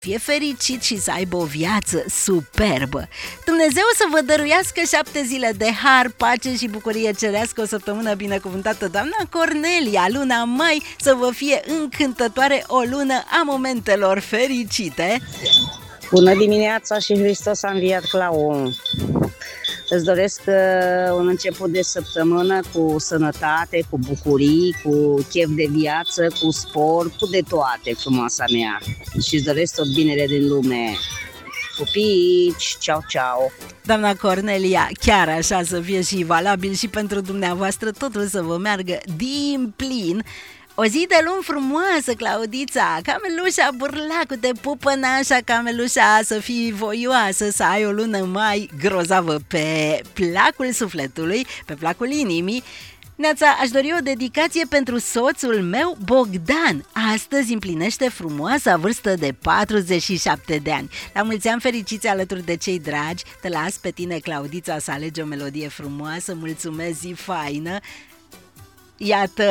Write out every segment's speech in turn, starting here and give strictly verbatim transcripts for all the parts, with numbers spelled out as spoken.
fie fericit și să aibă o viață superbă. Dumnezeu să vă dăruiască șapte zile de har, pace și bucurie cerească, o săptămână binecuvântată, doamna Cornelia. Luna mai să vă fie încântătoare, o lună a momentelor fericite. Bună dimineața și Hristos a înviat, Clau. Îți doresc uh, un început de săptămână cu sănătate, cu bucurii, cu chef de viață, cu sport, cu de toate, frumoasa mea. Și îți doresc tot binele din lume. Pupici, ceau, ceau! Doamna Cornelia, chiar așa să fie și valabil și pentru dumneavoastră, totul să vă meargă din plin. O zi de luni frumoasă, Claudița, camelușa Burlacu, te pupă nașa, camelușa, să fii voioasă, să ai o lună mai grozavă pe placul sufletului, pe placul inimii. Neața, aș dori o dedicație pentru soțul meu, Bogdan. Astăzi împlinește frumoasa vârstă de patruzeci și șapte de ani. La mulți ani fericiți alături de cei dragi. Te las pe tine, Claudița, să alegi o melodie frumoasă. Mulțumesc, zi faină. Iată,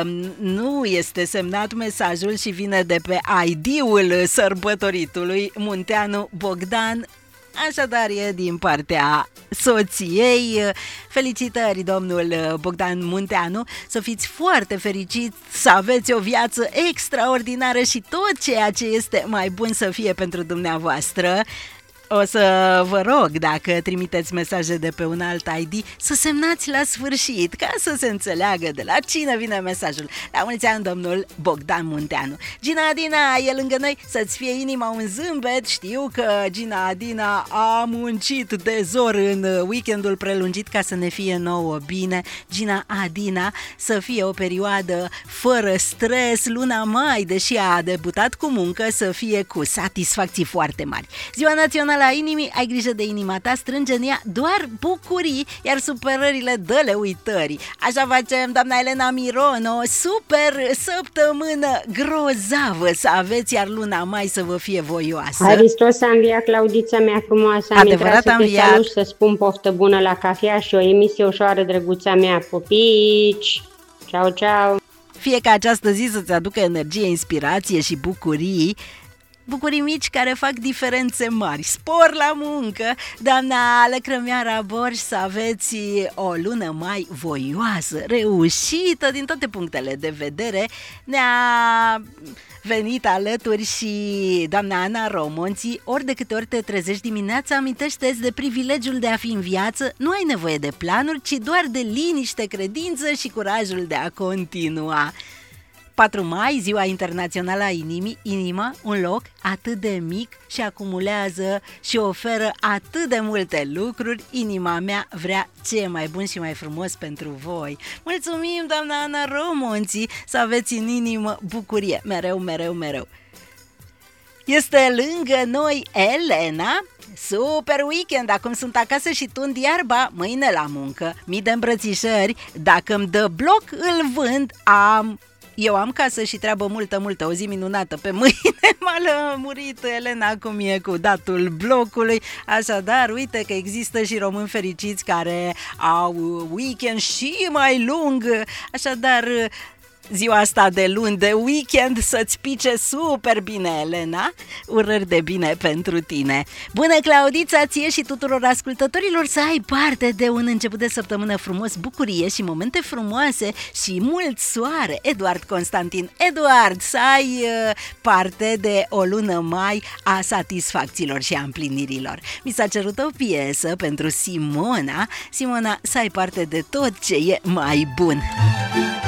nu este semnat mesajul și vine de pe I D-ul sărbătoritului, Munteanu Bogdan. Așadar e din partea soției. Felicitări, domnul Bogdan Munteanu, să fiți foarte fericiți, să aveți o viață extraordinară și tot ceea ce este mai bun să fie pentru dumneavoastră. O să vă rog, dacă trimiteți mesaje de pe un alt I D, să semnați la sfârșit, ca să se înțeleagă de la cine vine mesajul. La mulți ani, domnul Bogdan Munteanu. Gina Adina e lângă noi, să-ți fie inima un zâmbet. Știu că Gina Adina a muncit de zor în weekendul prelungit ca să ne fie nouă bine. Gina Adina, să fie o perioadă fără stres, luna mai, deși a debutat cu muncă, să fie cu satisfacții foarte mari. Ziua națională la inimii, ai grijă de inima ta, strânge în ea doar bucurii, iar supărările dă-le uitării. Așa facem, doamna Elena Mirono, super săptămână grozavă să aveți, iar luna mai să vă fie voioasă. Hristos a înviat, Claudița mea frumoasă. Am Adevărat intrat a să te salut, să spun poftă bună la cafea și o emisie ușoară, drăguța mea. Pupici! Ceau, ceau! Fie ca această zi să-ți aducă energie, inspirație și bucurii, bucurii mici care fac diferențe mari. Spor la muncă, doamna Lăcrămioara Borș, să aveți o lună mai voioasă, reușită din toate punctele de vedere. Ne-a venit alături și doamna Ana Romonții. Ori de câte ori te trezești dimineața, amintește-ți de privilegiul de a fi în viață. Nu ai nevoie de planuri, ci doar de liniște, credință și curajul de a continua. patru mai, Ziua Internațională a Inimii, inima, un loc atât de mic și acumulează și oferă atât de multe lucruri. Inima mea vrea ce e mai bun și mai frumos pentru voi. Mulțumim, doamna Ana Romonții, să aveți în inimă bucurie, mereu, mereu, mereu. Este lângă noi Elena. Super weekend, acum sunt acasă și tund iarba, mâine la muncă. Mii de îmbrățișări, dacă îmi dă bloc, îl vând, am... Eu am casă și treabă multă, multă, o zi minunată. Pe mâine m-a lămurit Elena cum e cu datul blocului. Așadar, uite că există și români fericiți care au weekend și mai lung. Așadar, ziua asta de luni, de weekend, să-ți pice super bine, Elena. Urări de bine pentru tine. Bună, Claudița, ție și tuturor ascultătorilor, să ai parte de un început de săptămână frumos, bucurie și momente frumoase și mult soare. Eduard Constantin. Eduard, să ai uh, parte de o lună mai a satisfacțiilor și a împlinirilor. Mi s-a cerut o piesă pentru Simona. Simona, să ai parte de tot ce e mai bun.